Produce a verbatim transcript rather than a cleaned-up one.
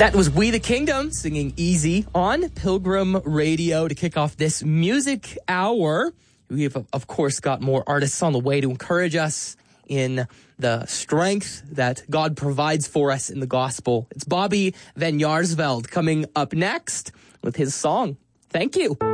That was We the Kingdom singing Easy on Pilgrim Radio to kick off this music hour. We have, of course, got more artists on the way to encourage us in the strength that God provides for us in the gospel. It's Bobby Van Jaarsveld coming up next with his song. Thank you.